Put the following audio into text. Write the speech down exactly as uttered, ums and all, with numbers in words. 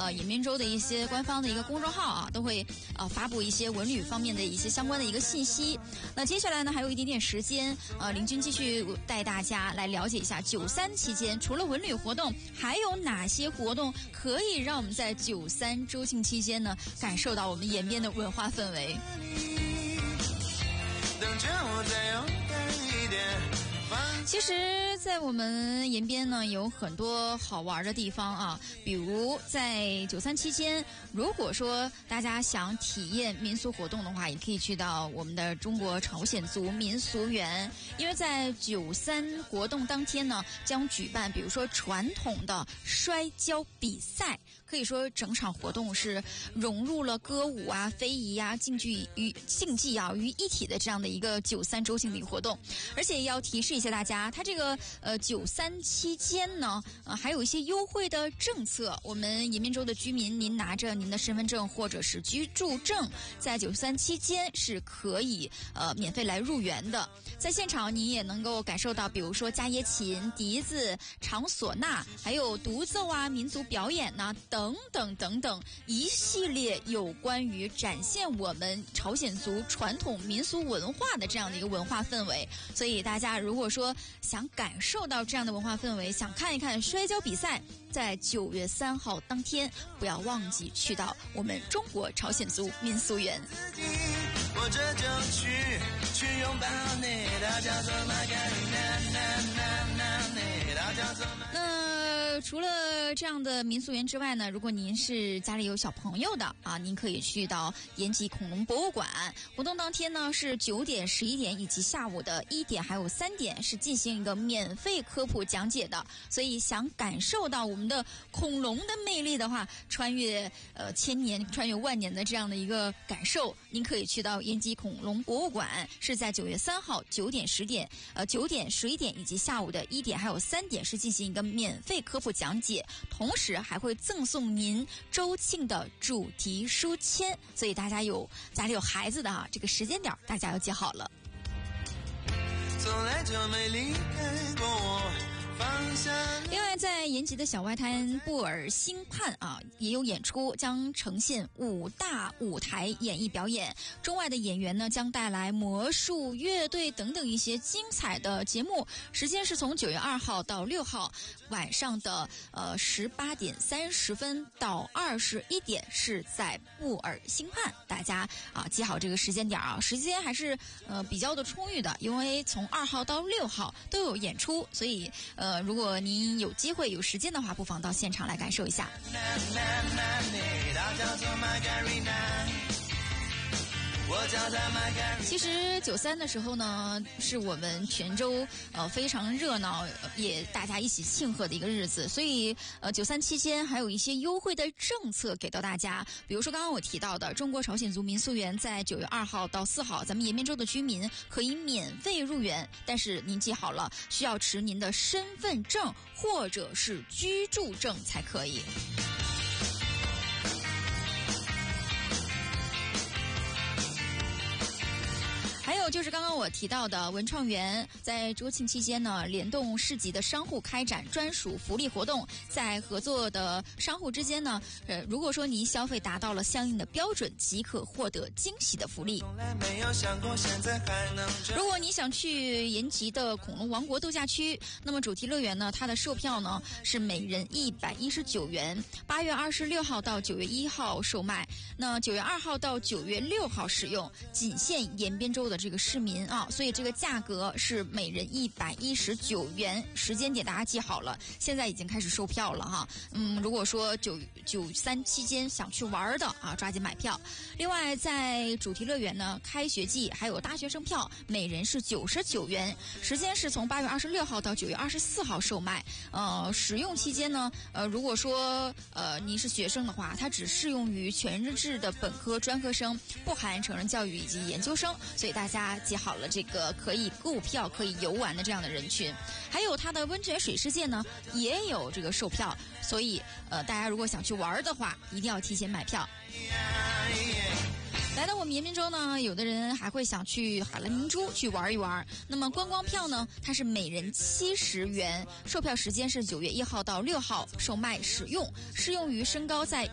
呃延边州的一些官方的一个公众号啊，都会呃发布一些文旅方面的一些相关的一个信息。那接下来呢，还有一点点时间，呃，林君继续带大家来了解一下九三期间除了文旅活动，还有哪些活动可以让我们在九三周庆期间呢，感受到我们延边的文化氛围。其实在我们延边呢，有很多好玩的地方啊，比如在九三期间，如果说大家想体验民俗活动的话，也可以去到我们的中国朝鲜族民俗园，因为在九三活动当天呢，将举办比如说传统的摔跤比赛。可以说整场活动是融入了歌舞啊、非遗啊、竞技与竞技啊于一体的这样的一个九三周庆的一个活动。而且也要提示一下大家，它这个呃九三期间呢，呃还有一些优惠的政策。我们延边州的居民，您拿着您的身份证或者是居住证，在九三期间是可以呃免费来入园的。在现场你也能够感受到，比如说家椰琴、笛子、长唢呐，还有独奏啊、民族表演呐、啊。等等等等，一系列有关于展现我们朝鲜族传统民俗文化的这样的一个文化氛围。所以大家如果说想感受到这样的文化氛围，想看一看摔跤比赛，在九月三号当天，不要忘记去到我们中国朝鲜族民俗园。我这就去去拥抱你，它叫做玛格丽娜。那除了这样的民俗园之外呢，如果您是家里有小朋友的啊，您可以去到延吉恐龙博物馆。活动当天呢是九点、十一点以及下午的一点还有三点是进行一个免费科普讲解的。所以想感受到我们的恐龙的魅力的话，穿越呃千年、穿越万年的这样的一个感受，您可以去到延吉恐龙博物馆，是在九月三号九点、十点、呃九点、十一点以及下午的一点还有三点是进行一个免费科普讲解，同时还会赠送您周庆的主题书签。所以大家有家里有孩子的啊，这个时间点大家要记好了。从来就没离开过我。另外，在延吉的小外滩布尔新畔啊，也有演出，将呈现五大舞台演艺表演。中外的演员呢，将带来魔术、乐队等等一些精彩的节目。时间是从九月二号到六号晚上的呃十八点三十分到二十一点，是在布尔新畔。大家啊记好这个时间点啊，时间还是呃比较的充裕的，因为从二号到六号都有演出，所以呃。呃，如果您有机会有时间的话，不妨到现场来感受一下。其实九三的时候呢，是我们泉州呃非常热闹，也大家一起庆贺的一个日子。所以呃九三期间还有一些优惠的政策给到大家，比如说刚刚我提到的中国朝鲜族民俗园，在九月二号到四号，咱们延边州的居民可以免费入园，但是您记好了，需要持您的身份证或者是居住证才可以。还有就是刚刚我提到的文创园，在周庆期间呢，联动市级的商户开展专属福利活动，在合作的商户之间呢，呃，如果说您消费达到了相应的标准，即可获得惊喜的福利。如果你想去延吉的恐龙王国度假区，那么主题乐园呢，它的售票呢是每人一百一十九元，八月二十六号到九月一号售卖，那九月二号到九月六号使用，仅限延边州的这个市民啊，所以这个价格是每人一百一十九元。时间点大家记好了，现在已经开始售票了哈。嗯，如果说九九三期间想去玩的啊，抓紧买票。另外，在主题乐园呢，开学季还有大学生票，每人是九十九元。时间是从八月二十六号到九月二十四号售卖。呃，使用期间呢，呃，如果说呃您是学生的话，它只适用于全日制的本科、专科生，不含成人教育以及研究生。所以大家记好了这个可以购票、可以游玩的这样的人群。还有它的温泉水世界呢，也有这个售票，所以呃，大家如果想去玩的话，一定要提前买票。来到我们延边州呢，有的人还会想去海蓝明珠去玩一玩。那么观光票呢，它是每人七十元，售票时间是九月一号到六号，售卖使用，适用于身高在